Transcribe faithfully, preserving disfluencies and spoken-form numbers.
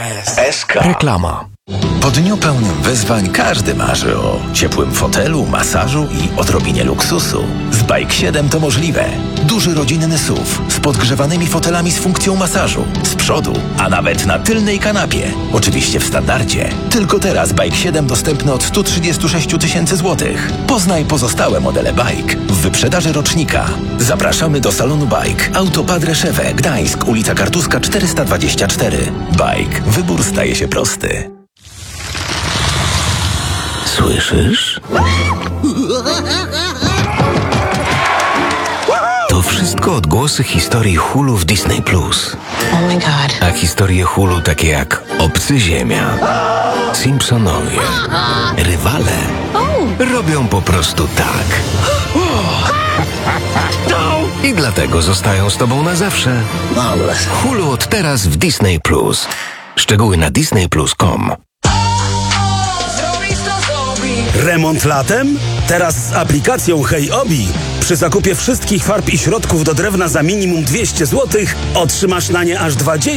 S. S K. Reklama. Po dniu pełnym wyzwań każdy marzy o ciepłym fotelu, masażu i odrobinie luksusu. Z Bike siedem to możliwe. Duży rodzinny S U V z podgrzewanymi fotelami z funkcją masażu. Z przodu, a nawet na tylnej kanapie. Oczywiście w standardzie. Tylko teraz Bike siedem dostępny od sto trzydzieści sześć tysięcy złotych. Poznaj pozostałe modele Bike w wyprzedaży rocznika. Zapraszamy do salonu Bike. Auto Padre Szewę, Gdańsk, ulica Kartuska czterysta dwadzieścia cztery. Bike. Wybór staje się prosty. Słyszysz? To wszystko odgłosy historii Hulu w Disney Plus. Oh my god. A historie Hulu takie jak Obcy Ziemia, Simpsonowie, Rywale robią po prostu tak. I dlatego zostają z tobą na zawsze. Hulu od teraz w Disney Plus. Szczegóły na disney plus kropka com. Remont latem? Teraz z aplikacją Hej Obi. Przy zakupie wszystkich farb i środków do drewna za minimum dwieście złotych otrzymasz na nie aż dwadzieścia